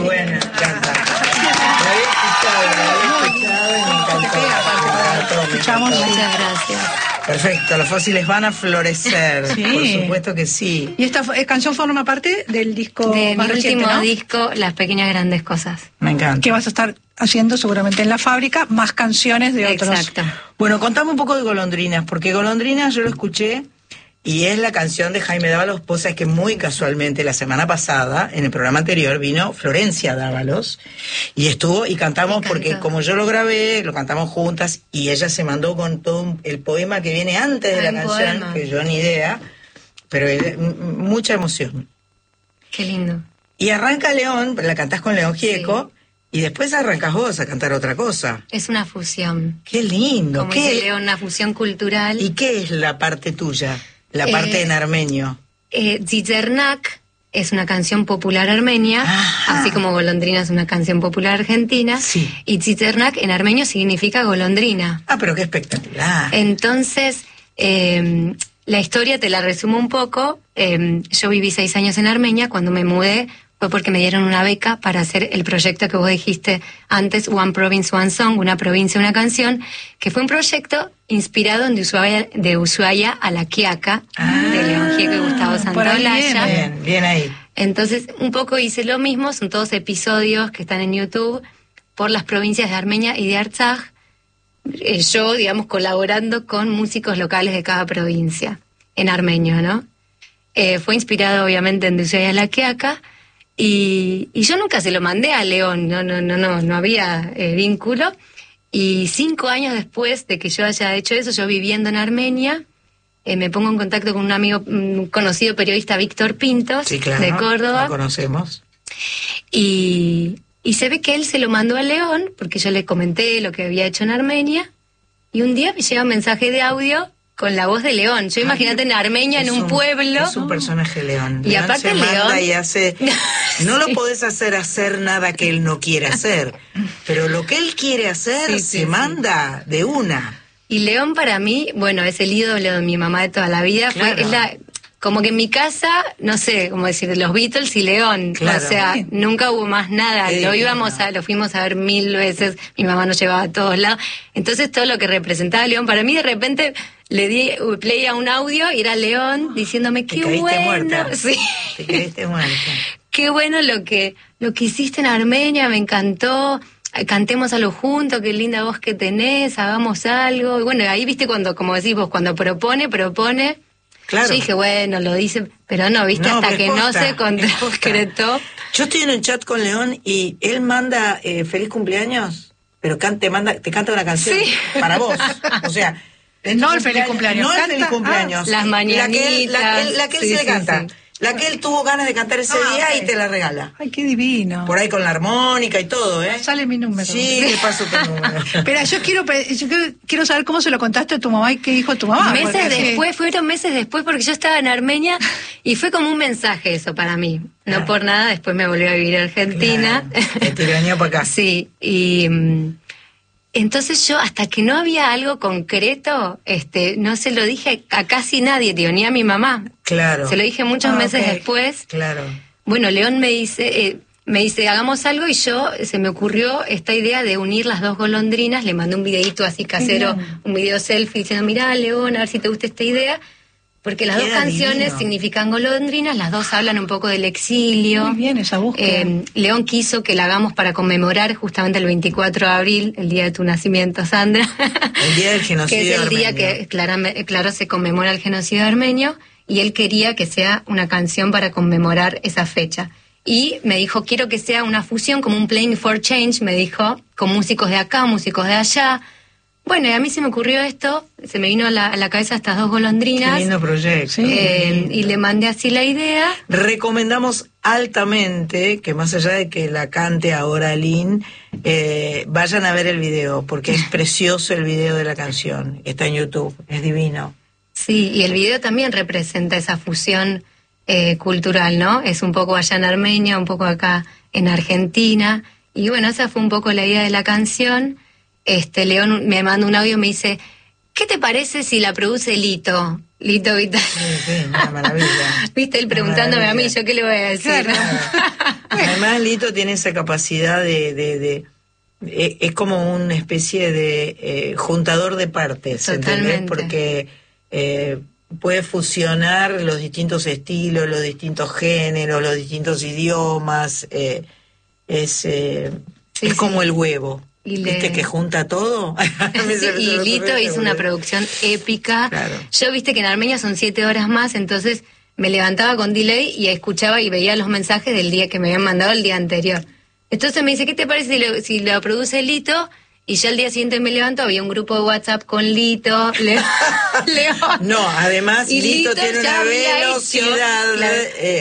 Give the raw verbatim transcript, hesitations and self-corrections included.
buena, me encanta. La había escuchado, la había escuchado y me encantó. Escuchamos, muchas gracias. Perfecto, los fósiles van a florecer, Sí. por supuesto que sí. Y esta eh, canción forma parte del disco De mi más reciente, último ¿no? disco, Las Pequeñas Grandes Cosas. Me encanta. Que vas a estar haciendo seguramente en la fábrica, más canciones de otros. Exacto. Bueno, contame un poco de Golondrinas, porque Golondrinas yo lo escuché y es la canción de Jaime Dávalos. Vos sabés que muy casualmente la semana pasada, en el programa anterior, vino Florencia Dávalos y estuvo y cantamos Me porque encantó. como yo lo grabé, lo cantamos juntas y ella se mandó con todo un- el poema que viene antes de la Ay, un canción, poema. que yo ni idea, pero ella- m- mucha emoción. Qué lindo. Y arranca León, la cantás con León Gieco, y después arrancas vos a cantar otra cosa. Es una fusión. Qué lindo. Como ¿Qué, dice León, una fusión cultural. ¿Y qué es la parte tuya? La Eh, parte en armenio. Eh, Zizernak es una canción popular armenia, Ajá. así como Golondrina es una canción popular argentina. Sí. Y Zizernak en armenio significa golondrina. Ah, pero qué espectacular. Entonces, eh, la historia te la resumo un poco. Eh, yo viví seis años en Armenia. Cuando me mudé fue porque me dieron una beca para hacer el proyecto que vos dijiste antes, One Province, One Song, una provincia, una canción, que fue un proyecto inspirado en de Ushuaia, de Ushuaia a La Quiaca, Ah, de León Gieco y Gustavo por ahí Santaolalla. viene. Bien, bien ahí. Entonces, un poco hice lo mismo, son todos episodios que están en YouTube por las provincias de Armenia y de Artsaj. Eh, yo, digamos, colaborando con músicos locales de cada provincia, en armenio, ¿no? Eh, fue inspirado, obviamente, en Ushuaia La Quiaca, y, y yo nunca se lo mandé a León, no, no, no, no, no había eh, vínculo. Y cinco años después de que yo haya hecho eso, yo viviendo en Armenia, eh, me pongo en contacto con un amigo, un conocido periodista, Víctor Pintos, Sí, claro. de Córdoba. Lo conocemos. Y, y se ve que él se lo mandó a León, porque yo le comenté lo que había hecho en Armenia, y un día me llega un mensaje de audio con la voz de León. Yo imagínate en Armenia, Es en un, pueblo. Es un personaje León. Y León aparte se manda León- y hace... No lo Sí. podés hacer hacer nada que él no quiere hacer, pero lo que él quiere hacer Sí, se sí, sí. manda de una. Y León para mí, bueno, es el ídolo de mi mamá de toda la vida. Fue, Claro. es la, como que en mi casa, no sé, como decir, los Beatles y León. Claro. O sea, nunca hubo más nada. Qué Lo divino. íbamos a, lo fuimos a ver mil veces. Mi mamá nos llevaba a todos lados. Entonces todo lo que representaba León, para mí de repente le di play a un audio y era León diciéndome Te qué caíste bueno. muerta. Sí. Te caíste muerta. Qué bueno lo que, lo que hiciste en Armenia, me encantó. Eh, Cantemos a lo juntos, qué linda voz que tenés, hagamos algo. Y bueno, ahí viste cuando, como decís vos, cuando propone, propone. Claro. Yo dije, bueno, lo dice, pero no, viste, No, hasta pero que es no posta, se es concretó. Yo estoy en el chat con León y él manda eh, feliz cumpleaños, pero can- te manda, te canta una canción Sí. para vos. O sea, en No tu el feliz cumpleaños, no el canta- feliz cumpleaños. ah, las La que él, la que él- mañanitas. la que él Sí, se le sí, canta. sí. La que él tuvo ganas de cantar ese Ah, día ok. y te la regala. Ay, qué divino. Por ahí con la armónica y todo, ¿eh? Sale mi número. Sí, le paso tu número. Pero yo quiero, pe- yo quiero, quiero saber cómo se lo contaste a tu mamá y qué dijo tu mamá. meses porque- después, fueron meses después, porque yo estaba en Armenia y fue como un mensaje eso para mí. No Claro. por nada, después me volví a vivir a Argentina. Claro, te tirañó para acá. Sí, y mm, entonces yo hasta que no había algo concreto, este, no se lo dije a casi nadie, tío, ni a mi mamá. Claro. Se lo dije muchos Ah, meses ok. después. Claro. Bueno, León me dice, eh, me dice, hagamos algo, y yo, se me ocurrió esta idea de unir las dos golondrinas. Le mandé un videíto así casero, bien. un video selfie diciendo, mirá, León, a ver si te gusta esta idea. Porque las dos Queda canciones divino. significan golondrinas, las dos hablan un poco del exilio. Muy bien esa búsqueda. Eh, León quiso que la hagamos para conmemorar justamente el veinticuatro de abril, el día de tu nacimiento, Sandra. El día del genocidio que es el día armenio. que, claramente- claro, se conmemora el genocidio armenio, y él quería que sea una canción para conmemorar esa fecha. Y me dijo, quiero que sea una fusión, como un Playing for Change, me dijo, con músicos de acá, músicos de allá. Bueno, y a mí se me ocurrió esto, se me vino a la, a la cabeza estas dos golondrinas. Qué lindo proyecto. Sí. eh, y le mandé así la idea. Recomendamos altamente que más allá de que la cante ahora Lynn, eh, vayan a ver el video, porque es precioso el video de la canción. Está en YouTube, es divino. Sí, y el video también representa esa fusión eh, cultural, ¿no? Es un poco allá en Armenia, un poco acá en Argentina. Y bueno, esa fue un poco la idea de la canción. Este, León me manda un audio y me dice, ¿qué te parece si la produce Lito? Lito Vitale. Sí, sí, una maravilla. Viste, él Una preguntándome a mí, maravilla. ¿yo qué le voy a decir? Claro. Una además Lito tiene esa capacidad de... de, de eh, es como una especie de eh, juntador de partes, ¿entendés? Porque eh, puede fusionar los distintos estilos, los distintos géneros, los distintos idiomas. Eh, es eh, sí, es sí. como el huevo. Y ¿Viste le... que junta todo? Sí, y Lito hizo una producción épica. Claro. Yo viste que en Armenia son siete horas más, entonces me levantaba con delay y escuchaba y veía los mensajes del día que me habían mandado el día anterior. Entonces me dice, ¿qué te parece si lo, si lo produce Lito? Y ya el día siguiente me levanto, había un grupo de WhatsApp con Lito. Le, León. No, además Y Lito, Lito tiene una ya había velocidad... hecho, claro, eh,